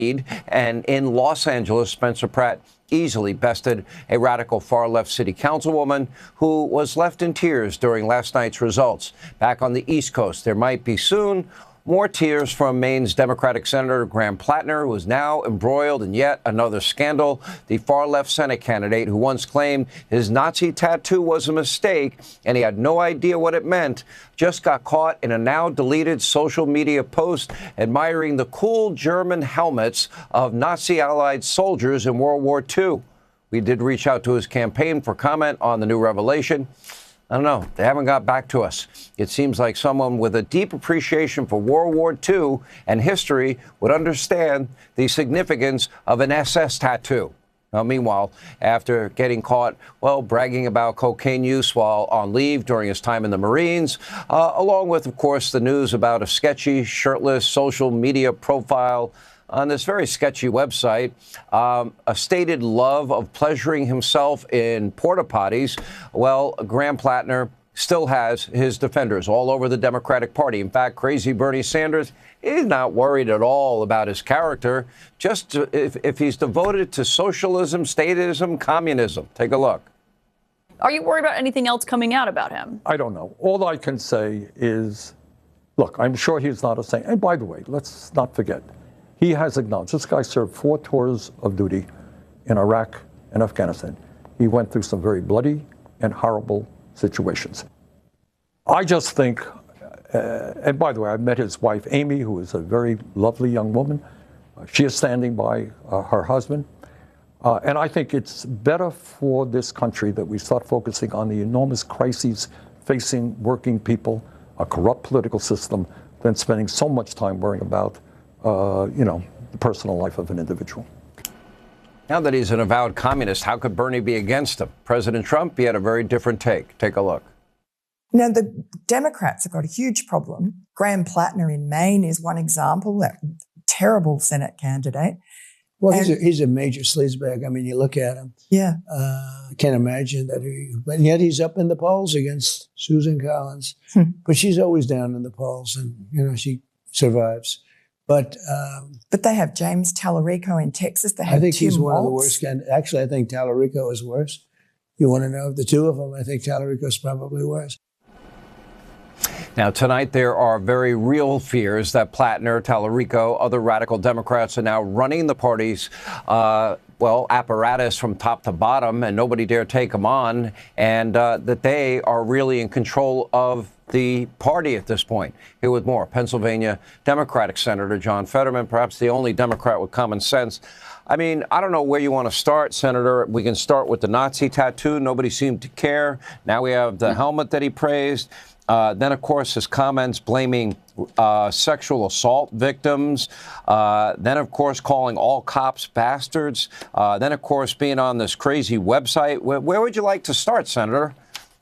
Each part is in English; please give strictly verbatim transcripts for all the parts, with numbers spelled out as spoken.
And in Los Angeles, Spencer Pratt easily bested a radical far-left city councilwoman who was left in tears during last night's results. Back on the East Coast, there might be soon more tears from Maine's Democratic Senator Graham Plattner, who is now embroiled in yet another scandal. The far-left Senate candidate who once claimed his Nazi tattoo was a mistake and he had no idea what it meant just got caught in a now-deleted social media post admiring the cool German helmets of Nazi-allied soldiers in World War Two. We did reach out to his campaign for comment on the new revelation. I don't know. They haven't got back to us. It seems like someone with a deep appreciation for World War Two and history would understand the significance of an S S tattoo. Now, meanwhile, after getting caught, well, bragging about cocaine use while on leave during his time in the Marines, uh, along with, of course, the news about a sketchy, shirtless social media profile on this very sketchy website, um, a stated love of pleasuring himself in porta potties. Well, Graham Plattner still has his defenders all over the Democratic Party. In fact, crazy Bernie Sanders is not worried at all about his character, just to, if, if he's devoted to socialism, statism, communism. Take a look. Are you worried about anything else coming out about him? I don't know. All I can say is, look, I'm sure he's not a saint. And by the way, let's not forget, he has acknowledged this guy served four tours of duty in Iraq and Afghanistan. He went through some very bloody and horrible situations. I just think, uh, and by the way, I've met his wife, Amy, who is a very lovely young woman. Uh, she is standing by uh, her husband. Uh, and I think it's better for this country that we start focusing on the enormous crises facing working people, a corrupt political system, than spending so much time worrying about Uh, you know, the personal life of an individual. Now that he's an avowed communist, how could Bernie be against him? President Trump, he had a very different take. Take a look. Now, the Democrats have got a huge problem. Graham Plattner in Maine is one example, that terrible Senate candidate. Well, he's a, he's a major sleazebag. I mean, you look at him. Yeah. Uh, I can't imagine that he, but yet he's up in the polls against Susan Collins. Hmm. But she's always down in the polls and, you know, she survives. But um, but they have James Tallarico in Texas. They have I think Tim he's one Walz. of the worst. Can- Actually, I think Tallarico is worse. You want to know of the two of them? I think Tallarico is probably worse. Now, tonight, there are very real fears that Plattner, Tallarico, other radical Democrats are now running the party's, uh, well, apparatus from top to bottom, and nobody dare take them on, and uh, that they are really in control of the party at this point. Here with more, Pennsylvania Democratic Senator John Fetterman, perhaps the only Democrat with common sense. I mean, I don't know where you want to start, Senator. We can start with the Nazi tattoo. Nobody seemed to care. Now we have the helmet that he praised. Uh, then, of course, his comments blaming uh, sexual assault victims. Uh, then, of course, calling all cops bastards. Uh, then, of course, being on this crazy website. Where, where would you like to start, Senator?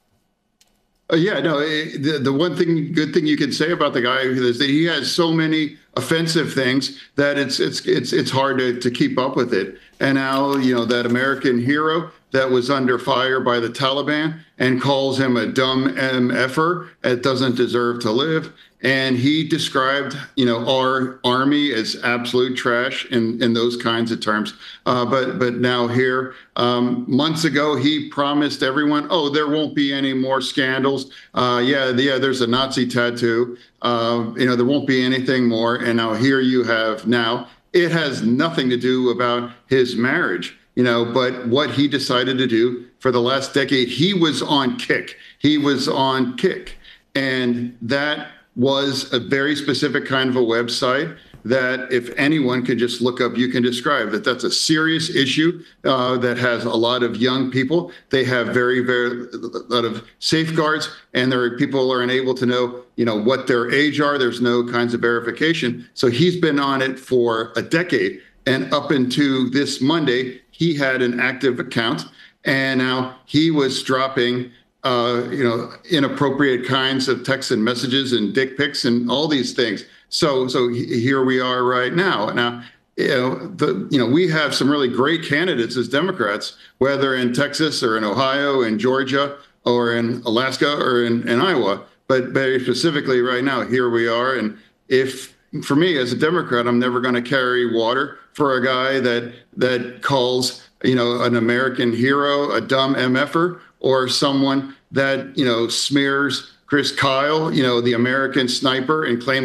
Uh, yeah, no, the, the one thing, good thing you can say about the guy is that he has so many offensive things that it's it's it's it's hard to, to keep up with it. And now, you know, that American hero that was under fire by the Taliban and calls him a dumb M F-er that doesn't deserve to live. And he described, you know, our army as absolute trash in, in those kinds of terms. Uh, but but now here, um, months ago, he promised everyone, oh, there won't be any more scandals. Uh, yeah, yeah, there's a Nazi tattoo. Uh, you know, there won't be anything more. And now here you have now, it has nothing to do about his marriage, you know, but what he decided to do for the last decade, he was on kick. He was on kick. And that was a very specific kind of a website that if anyone could just look up, you can describe that that's a serious issue uh, that has a lot of young people. They have very, very a lot of safeguards, and there are people are unable to know, you know, what their age are. There's no kinds of verification. So he's been on it for a decade, and up into this Monday, he had an active account, and now he was dropping Uh, you know, inappropriate kinds of texts and messages and dick pics and all these things. So, so here we are right now. Now, you know, the, you know, we have some really great candidates as Democrats, whether in Texas or in Ohio, in Georgia, or in Alaska or in, in Iowa. But very specifically right now, here we are. And if for me as a Democrat, I'm never going to carry water for a guy that that calls, you know, an American hero a dumb M F er, or someone that, you know, smears Chris Kyle, you know, the American sniper, and claims